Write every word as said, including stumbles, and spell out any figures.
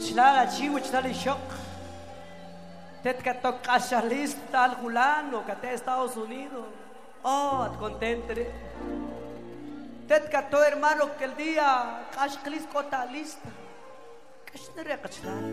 Wichlala chi, wichlala shock. Tetka tok kashalista al Julano, que te Estados Unidos. Oh, contentre. Tetka to hermano que el día kashklis kota lista. Kashnere kachlar.